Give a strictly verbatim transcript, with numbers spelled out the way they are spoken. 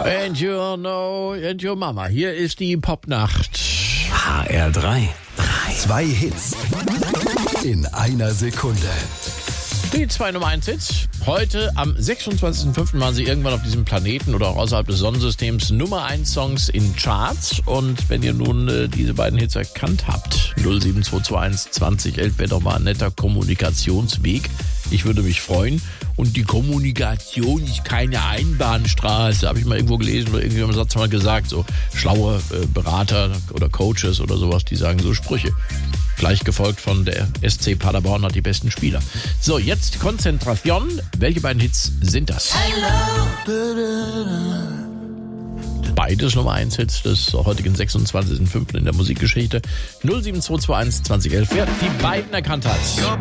And you know, and your mama. Hier ist die Popnacht. H R drei. Zwei Hits in einer Sekunde. Die zwei Nummer eins Hits. Heute am sechsundzwanzigsten fünften waren sie irgendwann auf diesem Planeten oder auch außerhalb des Sonnensystems Nummer eins Songs in Charts. Und wenn ihr nun äh, diese beiden Hits erkannt habt, null sieben zwei zwei eins zwanzig elf wäre doch mal ein netter Kommunikationsweg. Ich würde mich freuen. Und die Kommunikation ist keine Einbahnstraße, habe ich mal irgendwo gelesen oder irgendwie im Satz mal gesagt. So schlaue äh, Berater oder Coaches oder sowas, die sagen so Sprüche. Gleich gefolgt von der S C Paderborn hat die besten Spieler. So, jetzt Konzentration. Welche beiden Hits sind das? Beides Nummer eins Hits des heutigen sechsundzwanzigsten fünften in der Musikgeschichte. null sieben zwei zwei eins zwanzig elf. Wer die beiden erkannt hat.